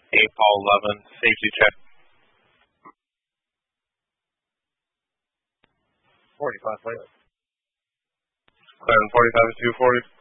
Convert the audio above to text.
Paul 11, safety check. 45, please. Clearing 45 to 240.